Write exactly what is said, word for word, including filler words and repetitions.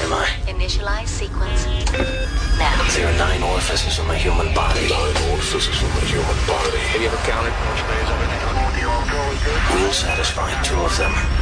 am I? Initialize sequence now. There are nine orifices in my human body. Nine orifices in the human body. Have you ever counted? We'll satisfy two of them.